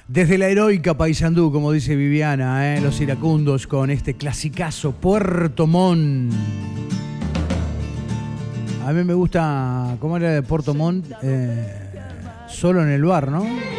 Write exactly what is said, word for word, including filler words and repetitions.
Desde la heroica Paysandú, como dice Viviana, ¿eh? Los iracundos con este clasicazo Puerto Montt. A mí me gusta, ¿cómo era de Puerto Montt? Eh, solo en el bar, ¿no?